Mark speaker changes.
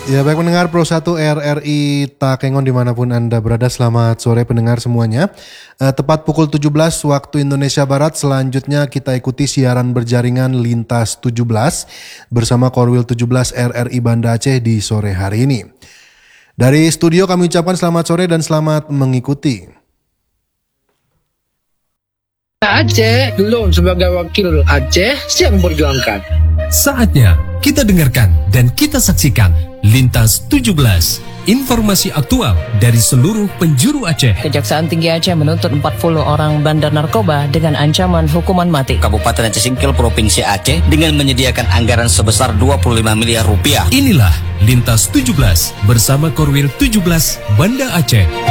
Speaker 1: Ya baik pendengar Pro 1 RRI Takengon dimanapun Anda berada, selamat sore pendengar semuanya. Tepat pukul 17 waktu Indonesia Barat, selanjutnya kita ikuti siaran berjaringan Lintas 17 bersama Korwil 17 RRI Banda Aceh di sore hari ini. Dari studio kami ucapkan selamat sore dan selamat mengikuti.
Speaker 2: Aceh dulu sebagai wakil Aceh siap memperjuangkan.
Speaker 3: Saatnya kita dengarkan dan kita saksikan Lintas 17, informasi aktual dari seluruh penjuru Aceh.
Speaker 4: Kejaksaan Tinggi Aceh menuntut 40 orang bandar narkoba dengan ancaman hukuman mati.
Speaker 5: Kabupaten Aceh Singkil Provinsi Aceh dengan menyediakan anggaran sebesar 25 miliar rupiah.
Speaker 3: Inilah Lintas 17 bersama Korwil 17 Banda Aceh.